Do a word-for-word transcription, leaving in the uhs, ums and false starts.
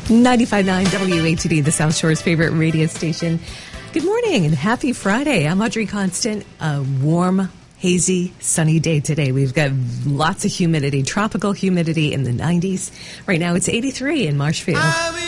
ninety-five point nine W A T D, the South Shore's favorite radio station. Good morning and happy Friday. I'm Audrey Constant. A warm, hazy, sunny day today. We've got lots of humidity, tropical humidity in the nineties. Right now it's eighty-three in Marshfield.